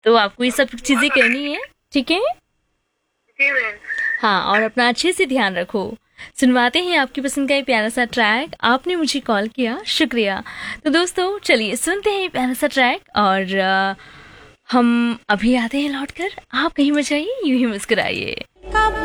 तो आपको ये सब चीजें करनी है, ठीक है? जी बहन। हाँ, और अपना अच्छे से ध्यान रखो। सुनवाते हैं आपकी पसंद का ये प्यारा सा ट्रैक। आपने मुझे कॉल किया, शुक्रिया। तो दोस्तों चलिए सुनते हैं ये प्यारा सा ट्रैक, और हम अभी आते हैं लौट कर। आप कहीं मत जाइए, यूं ही मुस्कुराइए।